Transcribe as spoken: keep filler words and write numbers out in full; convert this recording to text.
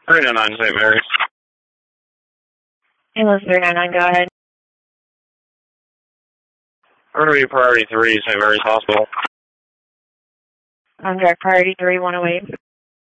three nine nine Saint Mary's. Ambulance three nine nine, go ahead. We're going to be priority three, Saint Mary's Hospital. On direct priority three one oh eight.